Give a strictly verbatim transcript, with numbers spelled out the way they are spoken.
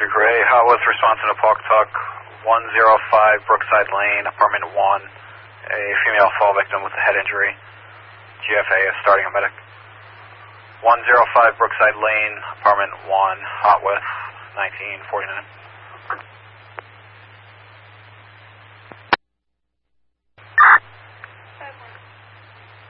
three Gray, hot with response to Pawcatuck, one oh five Brookside Lane, apartment one, a female fall victim with a head injury. G F A is starting a medic. one oh five Brookside Lane, apartment one, hot with nineteen forty-nine.